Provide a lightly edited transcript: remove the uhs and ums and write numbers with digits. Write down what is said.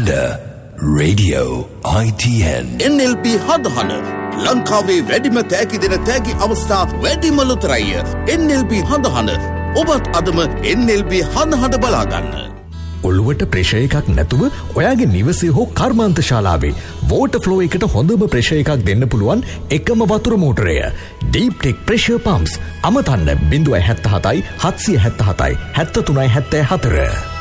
හඬ Radio ITN NLB හඳහන ලංකාවේ වැඩිම තෑගි දෙන තෑගි අවස්ථා වැඩිම ලොතරැය NLB හඳහන ඔබත් අදම NLB හඳහන බලාගන්න. ඔළුවට ප්‍රෙෂර් එකක් නැතුව ඔයාගේ නිවසේ හෝ කර්මාන්ත ශාලාවේ වෝටර් ෆ්ලෝ එකට හොඳම ප්‍රෙෂර් එකක් දෙන්න පුළුවන් එකම වතුර මෝටරය Deep Tech Pressure Pumps. අමතන්න 077 777 73 74.